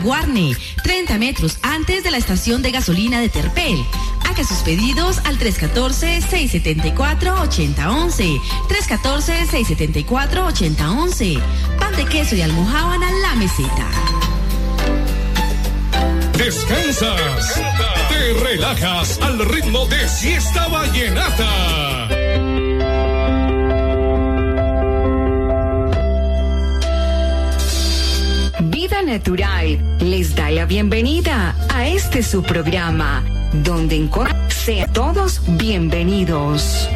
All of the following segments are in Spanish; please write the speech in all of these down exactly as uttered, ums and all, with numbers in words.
Guarne, treinta metros antes de la estación de gasolina de Terpel. Haga sus pedidos al tres uno cuatro, seis siete cuatro, ocho cero uno uno. tres uno cuatro, seis siete cuatro, ocho cero uno uno. Pan de queso y almojábana La Meseta. Descansas, te relajas al ritmo de Siesta Vallenata. Vida Natural les da la bienvenida a este su programa, donde en Cor- sean todos bienvenidos.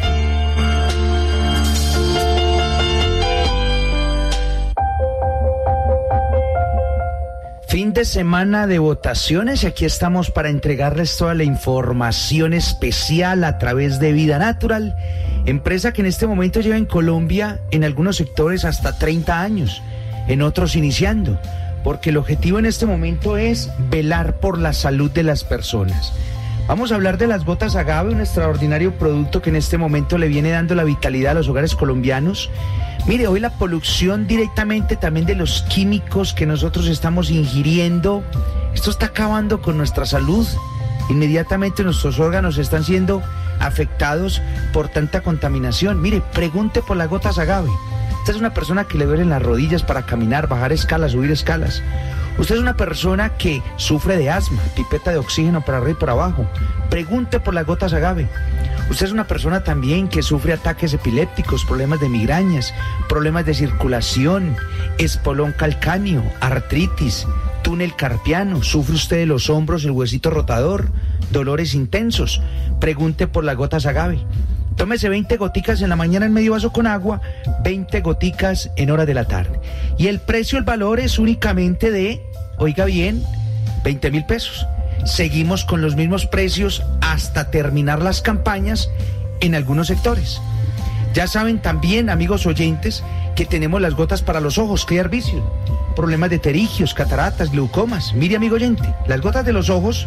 Fin de semana de votaciones y aquí estamos para entregarles toda la información especial a través de Vida Natural, empresa que en este momento lleva en Colombia en algunos sectores hasta treinta años, en otros iniciando, porque el objetivo en este momento es velar por la salud de las personas. Vamos a hablar de las gotas agave, un extraordinario producto que en este momento le viene dando la vitalidad a los hogares colombianos. Mire, hoy la polución directamente también de los químicos que nosotros estamos ingiriendo, esto está acabando con nuestra salud. Inmediatamente nuestros órganos están siendo afectados por tanta contaminación. Mire, pregunte por las gotas agave. Usted es una persona que le duelen las rodillas para caminar, bajar escalas, subir escalas. Usted es una persona que sufre de asma, pipeta de oxígeno para arriba y para abajo. Pregunte por las gotas agave. Usted es una persona también que sufre ataques epilépticos, problemas de migrañas, problemas de circulación, espolón calcáneo, artritis, túnel carpiano. Sufre usted de los hombros, el huesito rotador, dolores intensos. Pregunte por las gotas agave. Tómese veinte goticas en la mañana en medio vaso con agua, veinte goticas en hora de la tarde. Y el precio, el valor es únicamente de, oiga bien, veinte mil pesos. Seguimos con los mismos precios hasta terminar las campañas en algunos sectores. Ya saben también, amigos oyentes, que tenemos las gotas para los ojos, Clear Vision. Problemas de pterigios, cataratas, glaucomas. Mire, amigo oyente, las gotas de los ojos,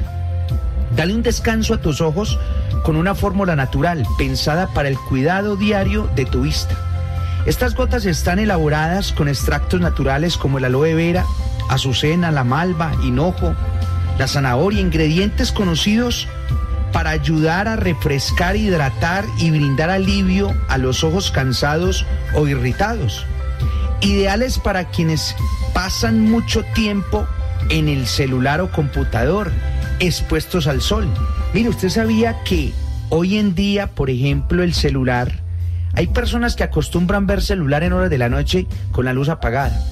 dale un descanso a tus ojos con una fórmula natural pensada para el cuidado diario de tu vista. Estas gotas están elaboradas con extractos naturales como el aloe vera, azucena, la malva, hinojo, la zanahoria, ingredientes conocidos para ayudar a refrescar, hidratar y brindar alivio a los ojos cansados o irritados. Ideales para quienes pasan mucho tiempo en el celular o computador, expuestos al sol. Mire, ¿usted sabía que hoy en día, por ejemplo, el celular, hay personas que acostumbran ver celular en horas de la noche con la luz apagada?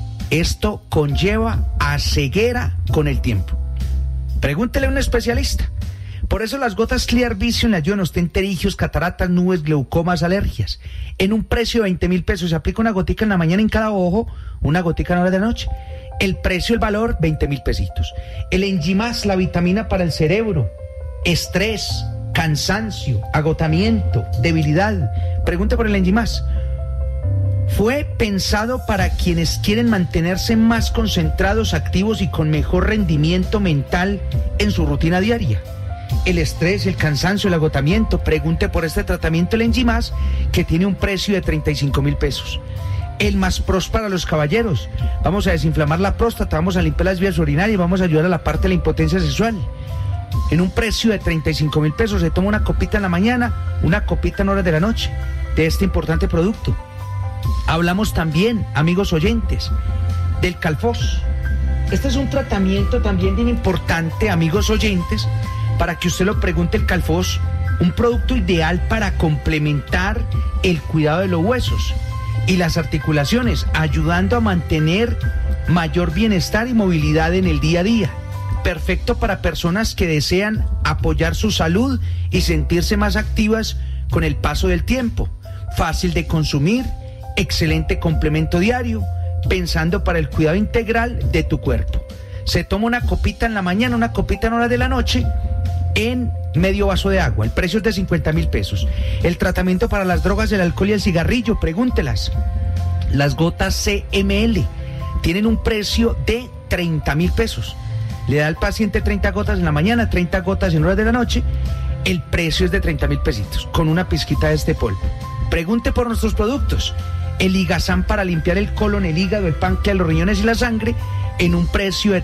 Esto conlleva a ceguera con el tiempo. Pregúntele a un especialista. Por eso las gotas Clear Vision le ayudan a usted en pterigios, cataratas, nubes, glaucomas, alergias. En un precio de veinte mil pesos. Se aplica una gotica en la mañana en cada ojo, una gotica en hora de la noche. El precio, el valor, veinte mil pesitos. El Enzimas, la vitamina para el cerebro, estrés, cansancio, agotamiento, debilidad. Pregunte por el Enzimas. Fue pensado para quienes quieren mantenerse más concentrados, activos y con mejor rendimiento mental en su rutina diaria. El estrés, el cansancio, el agotamiento. Pregunte por este tratamiento, el Enzimas, que tiene un precio de treinta y cinco mil pesos. El Más Pros para los caballeros. Vamos a desinflamar la próstata, vamos a limpiar las vías urinarias y vamos a ayudar a la parte de la impotencia sexual. En un precio de treinta y cinco mil pesos se toma una copita en la mañana, una copita en horas de la noche de este importante producto. Hablamos también, amigos oyentes, del Calfos. Este es un tratamiento también bien importante, amigos oyentes, para que usted lo pregunte. El Calfos, un producto ideal para complementar el cuidado de los huesos y las articulaciones, ayudando a mantener mayor bienestar y movilidad en el día a día. Perfecto para personas que desean apoyar su salud y sentirse más activas con el paso del tiempo. Fácil de consumir, excelente complemento diario, pensando para el cuidado integral de tu cuerpo. Se toma una copita en la mañana, una copita en hora de la noche, en medio vaso de agua. El precio es de cincuenta mil pesos. El tratamiento para las drogas, el alcohol y el cigarrillo, pregúntelas. Las gotas C M L tienen un precio de treinta mil pesos. Le da al paciente treinta gotas en la mañana, treinta gotas en horas de la noche. El precio es de treinta mil pesitos, con una pizquita de este polvo. Pregunte por nuestros productos. El Ligazán para limpiar el colon, el hígado, el páncreas, los riñones y la sangre, en un precio de